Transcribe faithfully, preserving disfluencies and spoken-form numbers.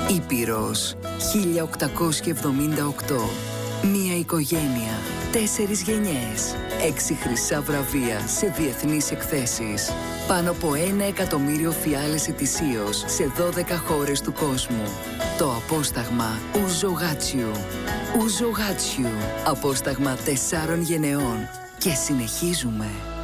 Ήπειρος χίλια οκτακόσια εβδομήντα οκτώ. Μία οικογένεια, τέσσερις γενιές, έξι χρυσά βραβεία σε διεθνείς εκθέσεις. Πάνω από ένα εκατομμύριο φιάλες ετησίως σε δώδεκα χώρες του κόσμου. Το απόσταγμα Ouzo Hachu. Ouzo Hachu. Απόσταγμα τεσσάρων γενεών. Και συνεχίζουμε.